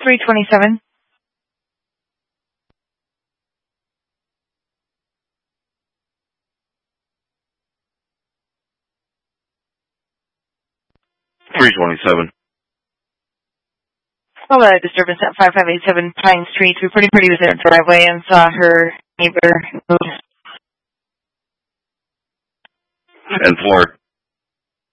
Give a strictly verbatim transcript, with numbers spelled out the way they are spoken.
three twenty-seven. three twenty-seven. Well, a disturbance at five five eight seven Pine Street. Reporting party was in her driveway and saw her neighbor move. ten four.